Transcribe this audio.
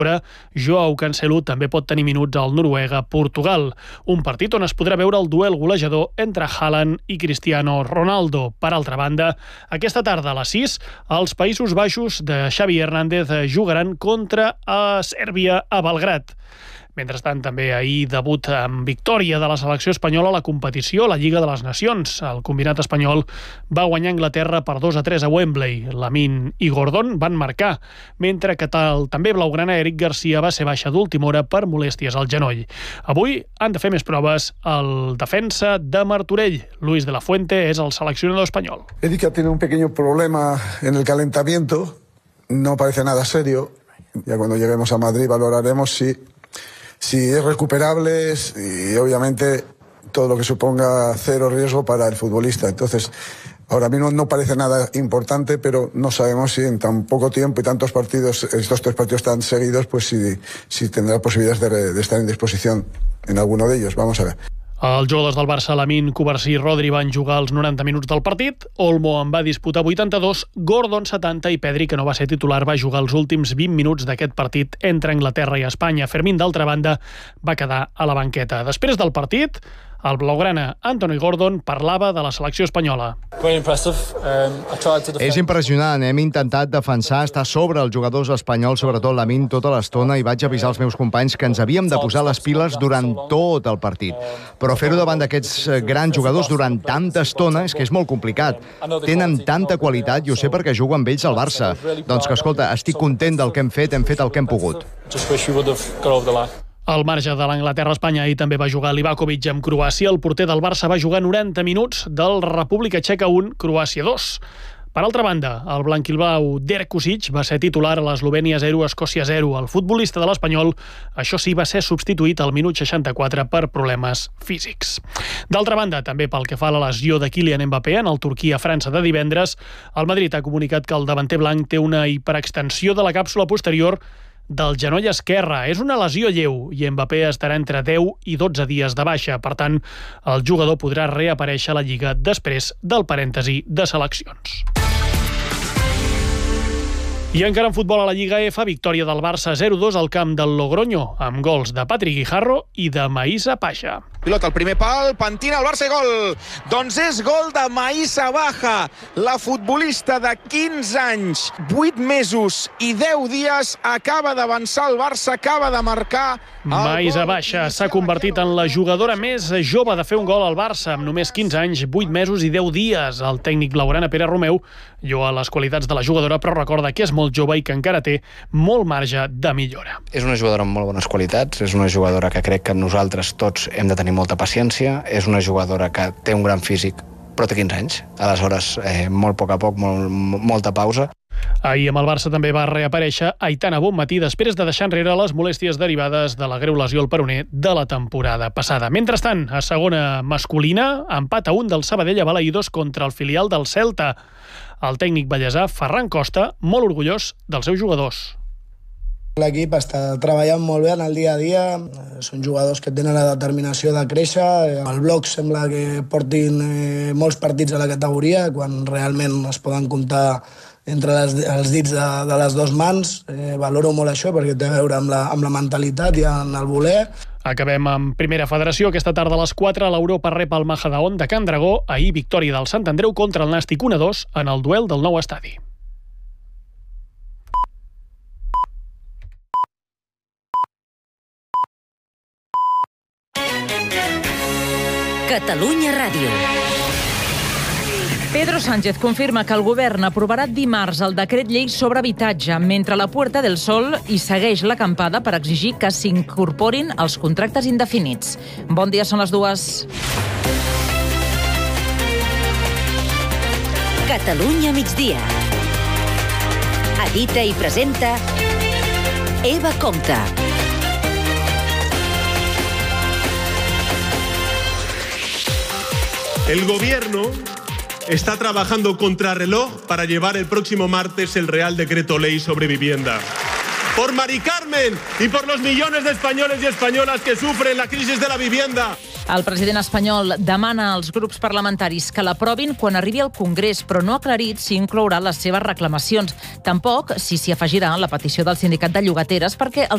Joao Cancelo també pot tenir minuts al Noruega-Portugal. Un partit on es podrà veure el duel golejador entre Haaland i Cristiano Ronaldo. Per altra banda, aquesta tarda a les 6, els Països Baixos de Xavi Hernández jugaran contra Sèrbia a Belgrad. Mentrestant, també ahir debut amb victòria de la selecció espanyola a la competició, la Lliga de les Nacions. El combinat espanyol va guanyar Anglaterra per 2-3 a Wembley. Lamine i Gordon van marcar, mentre que també blaugrana Eric Garcia va ser baixa d'última hora per molèsties al genoll. Avui han de fer més proves el defensa de Martorell. Luis de la Fuente és el seleccionador espanyol. Eric ha tenido un pequeño problema en el calentamiento. No parece nada serio. Ya cuando lleguemos a Madrid valoraremos si es recuperable y obviamente todo lo que suponga cero riesgo para el futbolista. Entonces, ahora mismo no parece nada importante, pero no sabemos si en tan poco tiempo y tantos partidos, estos 3 partidos tan seguidos, pues si tendrá posibilidades de estar en disposición en alguno de ellos. Vamos a ver. Els jugadors del Barça, Lamine, Cubarsí i Rodri, van jugar els 90 minuts del partit. Olmo en va disputar 82, Gordon 70 i Pedri, que no va ser titular, va jugar els últims 20 minuts d'aquest partit entre Anglaterra i Espanya. Fermín, d'altra banda, va quedar a la banqueta. Després del partit, el blaugrana Anthony Gordon parlava de la selecció espanyola. És impressionant, hem intentat defensar, estar sobre els jugadors espanyols, sobretot Lamine, tota l'estona, i vaig avisar els meus companys que ens havíem de posar les piles durant tot el partit. Però fer-ho davant d'aquests grans jugadors durant tanta estona és que és molt complicat. Tenen tanta qualitat, i ho sé perquè jugo amb ells al Barça. Doncs que, escolta, estic content del que hem fet el que hem pogut. Al marge de l'Anglaterra-Espanya, ahir també va jugar Livakovic amb Croàcia. El porter del Barça va jugar 90 minuts del República Txeca 1, Croàcia 2. Per altra banda, el blanquilblau Derek Kusic va ser titular a l'Eslovènia 0, Escòcia 0. El futbolista de l'Espanyol, això sí, va ser substituït al minut 64 per problemes físics. D'altra banda, també pel que fa a la lesió de Kylian Mbappé en el Turquia-França de divendres, el Madrid ha comunicat que el davanter blanc té una hiperextensió de la càpsula posterior del genoll esquerre. És una lesió lleu i Mbappé estarà entre 10 i 12 dies de baixa. Per tant, el jugador podrà reaparèixer a la Lliga després del parèntesi de seleccions. I encara en futbol a la Lliga F, victòria del Barça 0-2 al camp del Logroño, amb gols de Patrick Guijarro i de Maïssa Pasha. Pilota al primer pal, pentina el Barça i gol. Doncs és gol de Maïssa Baja, la futbolista de 15 anys, 8 mesos i 10 dies, acaba d'avançar el Barça, acaba de marcar. Maïssa Baja s'ha convertit en la jugadora més jove de fer un gol al Barça, amb només 15 anys, 8 mesos i 10 dies. El tècnic blaugrana Pere Romeu lloa les qualitats de la jugadora, però recorda que és molt jove i que encara té molt marge de millora. És una jugadora amb molt bones qualitats, és una jugadora que crec que nosaltres tots hem de tenir molta paciència, és una jugadora que té un gran físic, però té 15 anys. Aleshores, molt a poc, molta pausa. Ahir amb el Barça també va reaparèixer Aitana Bonmatí després de deixar enrere les molèsties derivades de la greu lesió al peroné de la temporada passada. Mentrestant, a segona masculina, empat a 1 del Sabadell a Balaïdos contra el filial del Celta. El tècnic ballesà, Ferran Costa, molt orgullós dels seus jugadors. L'equip està treballant molt bé en el dia a dia, són jugadors que tenen la determinació de créixer. El bloc sembla que portin molts partits a la categoria, quan realment es poden comptar entre els dits de les dues mans. Valoro molt això perquè té a veure amb la mentalitat i amb el voler. Acabem amb Primera Federació. Aquesta tarda a les 4 l'Europa rep el Majadahonda de Can Dragó. Ahir victòria del Sant Andreu contra el Nàstic 1-2 en el duel del nou estadi. Catalunya Ràdio. Pedro Sánchez confirma que el govern aprovarà dimarts el decret llei sobre habitatge, mentre la Puerta del Sol hi segueix l'acampada per exigir que s'incorporin els contractes indefinits. Bon dia, són les 2. Catalunya migdia. Edita i presenta Eva Compte. El gobierno está trabajando contrarreloj para llevar el próximo martes el Real Decreto Ley sobre vivienda. Por Mari Carmen y por los millones de españoles y españolas que sufren la crisis de la vivienda. El president espanyol demana als grups parlamentaris que l'aprovin quan arribi al Congrés, però no ha aclarit si inclourà les seves reclamacions. Tampoc si s'hi afegirà la petició del sindicat de llogateres perquè els